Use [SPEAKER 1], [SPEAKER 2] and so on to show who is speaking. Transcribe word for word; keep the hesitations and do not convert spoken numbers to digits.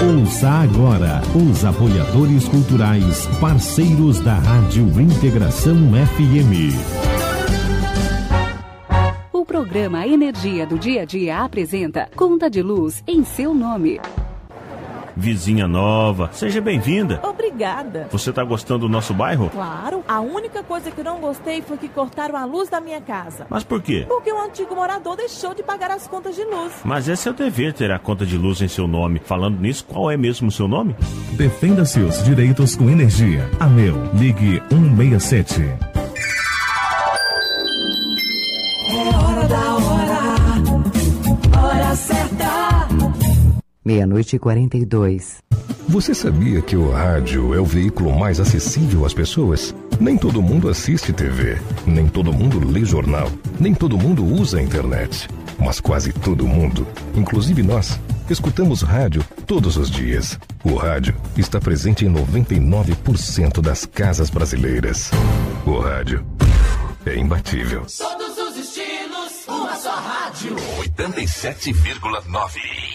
[SPEAKER 1] Ouça agora os apoiadores culturais, parceiros da Rádio Integração F M.
[SPEAKER 2] O programa Energia do Dia a Dia apresenta Conta de Luz em seu nome.
[SPEAKER 3] Vizinha nova, seja bem-vinda.
[SPEAKER 4] Obrigada.
[SPEAKER 3] Você tá gostando do nosso bairro?
[SPEAKER 4] Claro. A única coisa que não gostei foi que cortaram a luz da minha casa.
[SPEAKER 3] Mas por quê?
[SPEAKER 4] Porque o antigo morador deixou de pagar as contas de luz.
[SPEAKER 3] Mas é seu dever ter a conta de luz em seu nome. Falando nisso, qual é mesmo o seu nome?
[SPEAKER 1] Defenda seus direitos com energia. Amel, ligue um seis sete.
[SPEAKER 5] É hora da hora. Hora certa.
[SPEAKER 6] Meia-noite e quarenta e dois.
[SPEAKER 7] Você sabia que o rádio é o veículo mais acessível às pessoas? Nem todo mundo assiste T V, nem todo mundo lê jornal, nem todo mundo usa a internet. Mas quase todo mundo, inclusive nós, escutamos rádio todos os dias. O rádio está presente em noventa e nove por cento das casas brasileiras. O rádio é imbatível.
[SPEAKER 5] Todos os estilos, uma só rádio.
[SPEAKER 8] oitenta e sete vírgula nove.